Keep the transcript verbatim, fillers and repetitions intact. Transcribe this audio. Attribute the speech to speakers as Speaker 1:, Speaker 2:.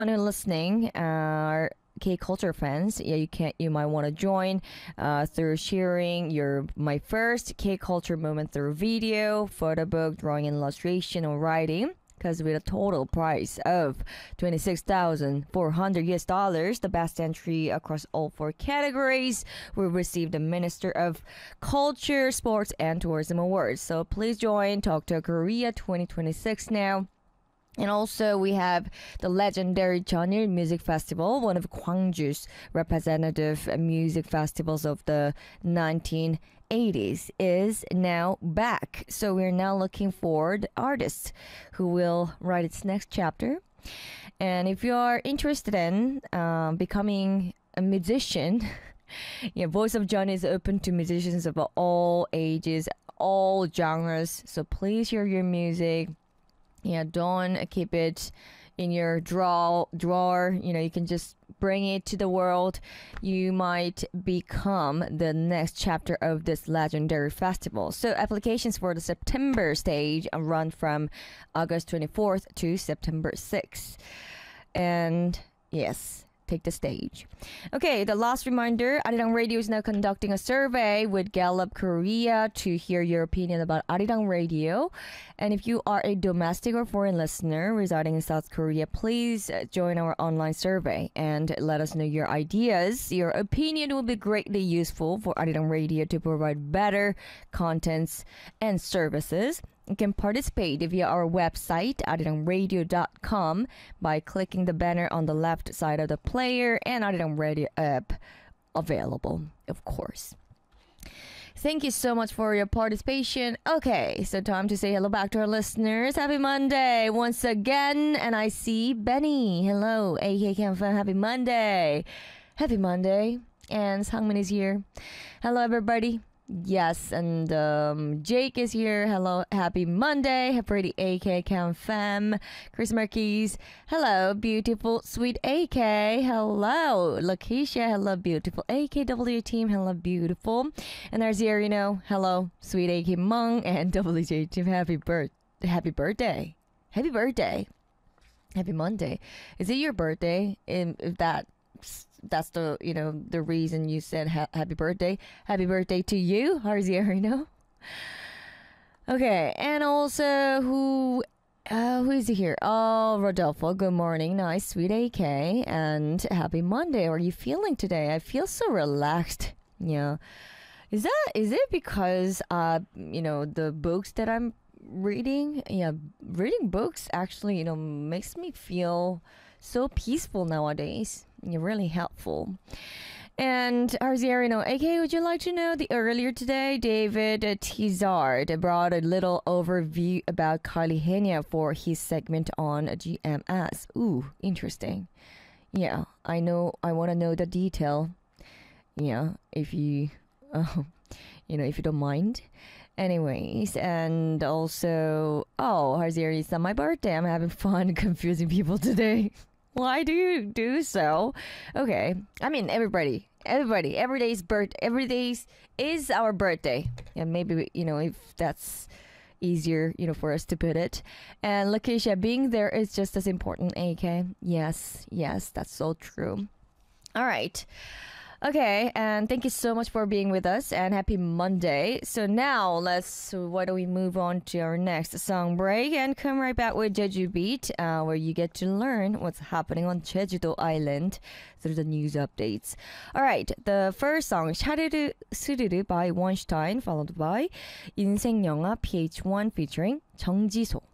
Speaker 1: Anyone listening, uh, K-culture fans, yeah, you can you might want to join uh, through sharing your my first K-culture moment through video, photo book, drawing, illustration, or writing. Because with a total price of twenty-six thousand four hundred U S dollars, the best entry across all four categories will receive the Minister of Culture, Sports, and Tourism Awards. So please join Talk to Korea twenty twenty-six now. And also we have the legendary Jeonnil Music Festival, one of Gwangju's representative music festivals of the nineteen eighties, is now back. So we're now looking for the artist who will write its next chapter. And if you are interested in um, becoming a musician, yeah, Voice of Jeonnil is open to musicians of all ages, all genres. So please hear your music. Yeah, don't keep it in your draw drawer. You know, you can just bring it to the world. You might become the next chapter of this legendary festival. So applications for the September stage run from August twenty-fourth to September sixth. And yes, take the stage. Okay, the last reminder, Arirang Radio is now conducting a survey with Gallup Korea to hear your opinion about Arirang Radio. And if you are a domestic or foreign listener residing in South Korea, please join our online survey and let us know your ideas. Your opinion will be greatly useful for Arirang Radio to provide better contents and services. You can participate via our website, arirang radio dot com, by clicking the banner on the left side of the player, and Arirang Radio app available, of course. Thank you so much for your participation. Okay, so time to say hello back to our listeners. Happy Monday once again. And I see Benny. Hello, A K Cam fan. Happy Monday. Happy Monday. And Sangmin is here. Hello, everybody. Yes, and um, Jake is here. Hello, happy Monday. Happy A K Cam fam. Chris Marquez. Hello, beautiful, sweet A K. Hello, Lakeisha. Hello, beautiful A K W team. Hello, beautiful. And there's Yerino. Hello, sweet A K Mung and W J team. Happy birth, happy birthday. Happy birthday. Happy Monday. Is it your birthday? In if that. That's the, you know, the reason you said ha- happy birthday. Happy birthday to you, Harziarino. Okay, and also who uh, who is here? Oh, Rodolfo, good morning. Nice, sweet A K, and happy Monday. How are you feeling today? I feel so relaxed. Yeah. Is that is it because uh you know the books that I'm reading? Yeah, reading books actually, you know, makes me feel so peaceful nowadays. You're really helpful. And Arziarino, A K, would you like to know the earlier today, David Tizard brought a little overview about Cartagena for his segment on G M S. Ooh, interesting. Yeah, I know. I want to know the detail. Yeah, if you, uh, you know, if you don't mind. Anyways, and also, oh, Harzier, it's not my birthday. I'm having fun confusing people today. Why do you do so? Okay, I mean everybody, everybody, every day's birth, every day's is our birthday, and maybe you know if that's easier, you know, for us to put it. And Lakeisha, being there is just as important. A K, yes, yes, that's so true. All right. Okay, and thank you so much for being with us, and happy Monday. So now, let's, why don't we move on to our next song break and come right back with Jeju Beat, uh, where you get to learn what's happening on Jeju-do Island through the news updates. All right, the first song, 샤르르 스르르 by Wonstein, followed by 인생 영화 P H one featuring 정지소.